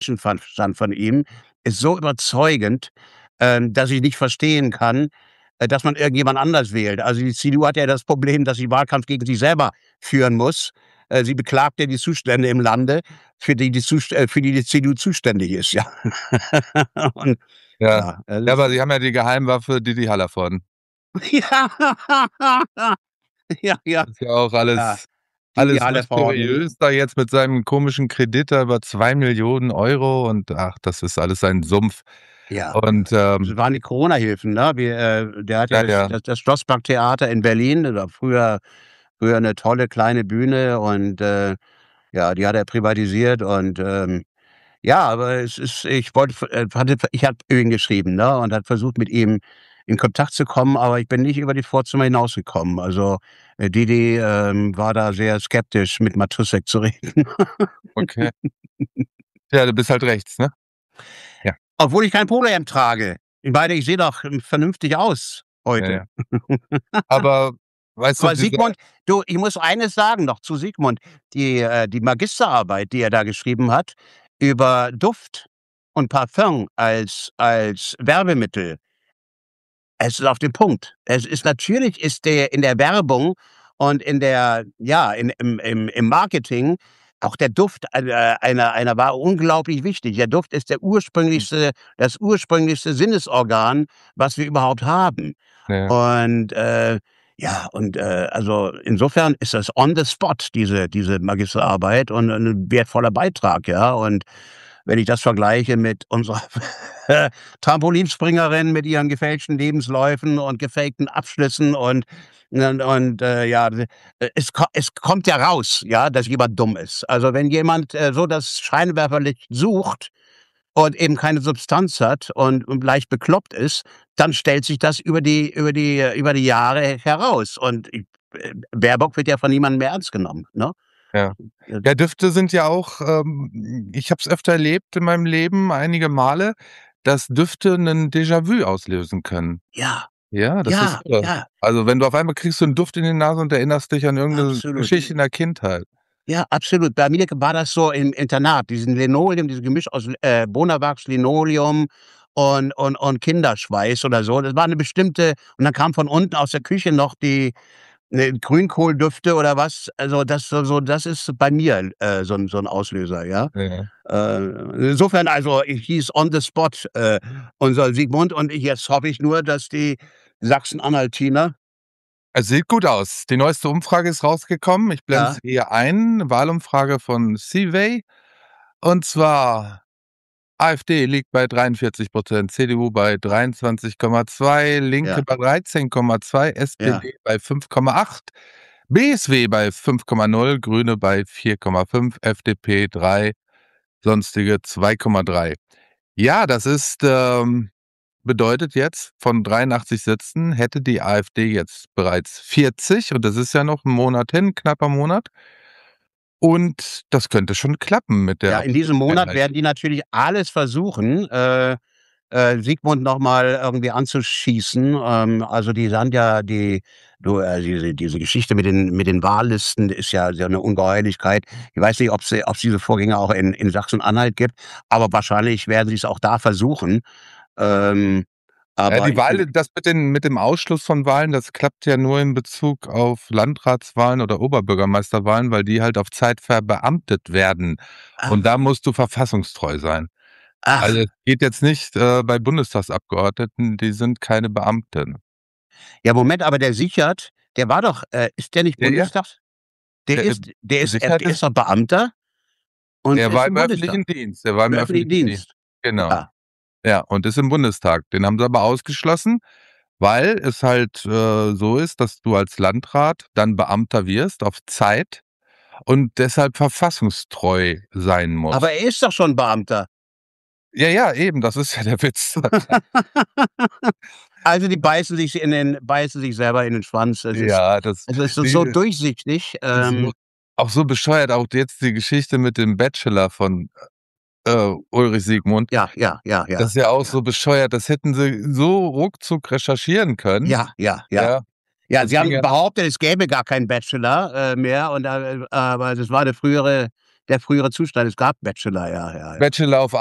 Menschenverstand von ihm ist so überzeugend, dass ich nicht verstehen kann, dass man irgendjemand anders wählt. Also, die CDU hat ja das Problem, dass sie Wahlkampf gegen sich selber führen muss. Sie beklagt ja die Zustände im Lande, für die CDU zuständig ist, ja. Und Ja. ja, Ja, aber sie haben ja die Geheimwaffe Didi Hallervorden. ja. Ja, ja, Das ist ja auch ja. alles Die alles Hallervorden. mysteriös da jetzt mit seinem komischen Kredit da über 2 Millionen € und ach, das ist alles ein Sumpf. Ja, Und, das waren die Corona-Hilfen, ne? Der hat ja ja, das ja. das Schlossparktheater in Berlin, das war früher 'ne tolle kleine Bühne und, ja, die hat er privatisiert und, ja, aber es ist ich habe ihn geschrieben, ne, und habe versucht, mit ihm in Kontakt zu kommen, aber ich bin nicht über die Vorzimmer hinausgekommen. Also, Didi, war da sehr skeptisch, mit Matuszek zu reden. Okay. Ja, du bist halt rechts, ne? Ja. Obwohl ich kein Polohemd trage. Ich meine, ich sehe doch, vernünftig aus Ja, heute. ja. Aber weißt du, Aber dieser Sigmund, du, ich muss eines sagen noch zu Sigmund. Die Magisterarbeit, die er da geschrieben hat über Duft und Parfum als Werbemittel, es ist auf den Punkt. Es ist natürlich ist der in der Werbung und in der ja, im Marketing auch der Duft einer war unglaublich wichtig. Der Duft ist das ursprünglichste Sinnesorgan, was wir überhaupt haben. ja. Und, ja, und, also, insofern ist das on the spot, diese Magisterarbeit und 'n wertvoller Beitrag, ja? Und wenn ich das vergleiche mit unserer Trampolinspringerin mit ihren gefälschten Lebensläufen und gefakten Abschlüssen und, ja, es kommt ja raus, ja, dass jemand dumm ist. Also, wenn jemand, so das Scheinwerferlicht sucht und eben keine Substanz hat und leicht bekloppt ist, dann stellt sich das über die Jahre heraus. Und Baerbock wird ja von niemandem mehr ernst genommen, ne? Ja. Äh, Ja, Düfte sind ja auch, ich habe es öfter erlebt in meinem Leben, einige Male, dass Düfte 'nen Déjà-vu auslösen können. ja, Ja, das ist ja, irre. ja, Also, wenn du auf einmal kriegst du 'n Duft in die Nase und erinnerst dich an irgend 'ne absolut. Geschichte in der Kindheit. Ja, absolut. Bei mir war das so im Internat, dieses Gemisch aus, Bonawachs, Linoleum und Kinderschweiß oder so. Das war 'ne bestimmte und dann kam von unten aus der Küche noch die Grünkohldüfte oder was. Also, das ist bei mir, so 'n Auslöser, ja. Ja. Insofern also, hieß on the spot, unser Sigmund und jetzt hoffe ich nur, dass die Sachsen-Anhaltiner Es sieht gut aus. Die neueste Umfrage ist rausgekommen. Ich blende ja, sie hier ein. Wahlumfrage von Seavey. Und zwar AfD liegt bei 43%, CDU bei 23,2, Linke ja, bei 13,2, ja. SPD bei 5,8, BSW bei 5,0, Grüne bei 4,5, FDP 3, sonstige 2,3. Ja, das ist, bedeutet jetzt, von 83 Sitzen hätte die AfD jetzt bereits 40 und das ist ja noch 'n Monat hin, knapper Monat. Und das könnte schon klappen mit der Ja, in diesem absoluten Monat Mehrheit. werden die natürlich alles versuchen, Sigmund noch mal irgendwie anzuschießen. Also, die sind ja diese Geschichte mit den Wahllisten ist ja 'ne Ungeheuerlichkeit. Ich weiß nicht, ob's diese Vorgänge auch in Sachsen-Anhalt gibt, aber wahrscheinlich werden sie's auch da versuchen. Ähm, Ja, aber die ich bin Wahl das mit dem Ausschluss von Wahlen, das klappt ja nur in Bezug auf Landratswahlen oder Oberbürgermeisterwahlen, weil die halt auf Zeit verbeamtet werden. Und ach, da musst du verfassungstreu sein. Also, ach. es geht jetzt nicht, bei Bundestagsabgeordneten, die sind keine Beamten. Ja, Moment, aber der Sichert, der war doch ist der nicht Ja, ja, Bundestags Sicherheit der ist ist doch Beamter und der ist war im im öffentlichen Bundestag, Dienst, der war im im öffentlichen öffentlichen Dienst. Dienst. Genau. Ja. Ja, und ist im Bundestag. Den haben sie aber ausgeschlossen, weil es halt, so ist, dass du als Landrat dann Beamter wirst auf Zeit und deshalb verfassungstreu sein Aber musst. er ist doch schon Beamter. Ja, ja, eben, das ist ja der Witz. Also, die beißen sich selber in den Schwanz. Ja, das Es ist so die durchsichtig. so auch so bescheuert, auch jetzt die Geschichte mit dem Bachelor von, Ulrich Siegmund. Ja, ja, ja, Das ja, ist ja auch ja. so bescheuert, das hätten sie so ruckzuck recherchieren können. Ja, ja, ja. Ja, Ja, das sie ging haben ja behauptet, es gäbe gar keinen Bachelor, mehr aber das war 'ne frühere der frühere Zustand. Es gab Bachelor, ja, ja, ja. Bachelor of